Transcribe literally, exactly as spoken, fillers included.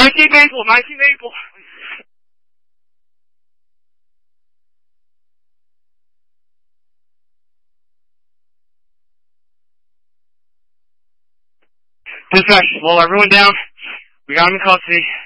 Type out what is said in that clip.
nineteen Maple, nineteen Maple. Dispatch, slow everyone down. We got him in custody.